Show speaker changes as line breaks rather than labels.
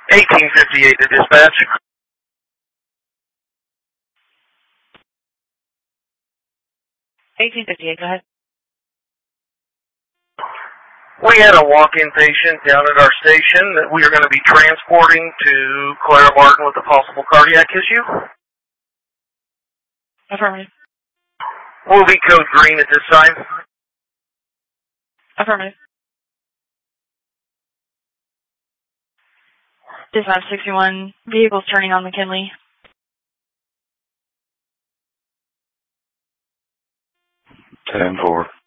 1858 to dispatch.
1858, go ahead.
We had a walk-in patient down at our station that we are going to be transporting to Clara Barton with a possible cardiac issue.
Affirmative.
Will be code green at this time.
Affirmative. Dispatch 61, vehicles turning on McKinley.
10-4.